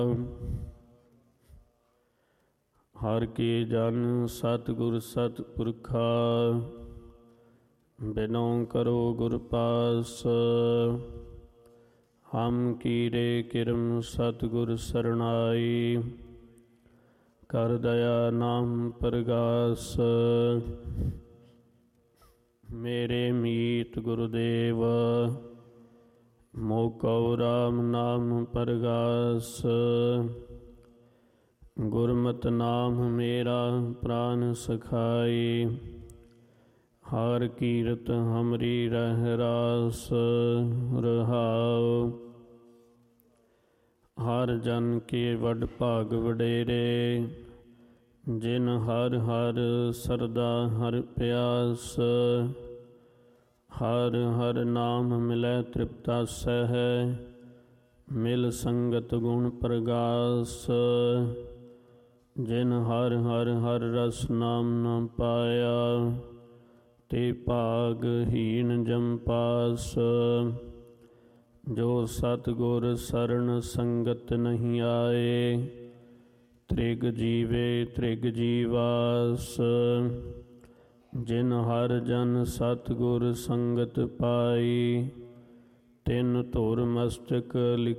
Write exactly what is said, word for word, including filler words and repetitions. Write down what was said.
ਹਰ ਕੀ ਜਨ ਸਤਿਗੁਰ ਸਤਿਪੁਰਖਾ, ਬਿਨਉ ਕਰੋ ਗੁਰ ਪਾਸ। ਹਮ ਕੀਰੇ ਕਿਰਮ ਸਤਿਗੁਰ ਸਰਣਾਈ, ਕਰ ਦਇਆ ਨਾਮ ਪ੍ਰਗਾਸ। ਮੇਰੇ ਮੀਤ ਗੁਰਦੇਵ, ਮੋਕਉ ਰਾਮ ਨਾਮ ਪਰਗਾਸ। ਗੁਰਮਤਿ ਨਾਮ ਮੇਰਾ ਪ੍ਰਾਨ ਸਖਾਈ, ਹਰ ਕੀਰਤ ਹਮਰੀ ਰਹਿ ਰਾਸ। ਰਹਾਉ ਹਰ ਜਨ ਕੇ ਵਡ ਭਾਗ ਵਡੇਰੇ, ਜਿਨ ਹਰ ਹਰ ਸਰਦਾ ਹਰ ਪਿਆਸ। ਹਰ ਹਰ ਨਾਮ ਮਿਲੈ ਤ੍ਰਿਪਤਾਸੈ ਹੈ, ਮਿਲ ਸੰਗਤ ਗੁਣ ਪ੍ਰਗਾਸ। ਜਿਨ ਹਰ ਹਰ ਹਰ ਰਸ ਨਾਮ ਨ ਪਾਇਆ, ਤੇ ਭਾਗਹੀਨ ਜਮ ਪਾਸ। ਜੋ ਸਤਿਗੁਰ ਸਰਣ ਸੰਗਤ ਨਹੀਂ ਆਏ, ਤ੍ਰਿਗ ਜੀਵੇ ਤ੍ਰਿਗ ਜੀਵਾਸ। ਜਿਨ ਹਰ ਜਨ ਸਤਿਗੁਰ ਸੰਗਤ ਪਾਈ, ਤਿਨ ਧੁਰ ਮਸਤਕ ਲਿਖ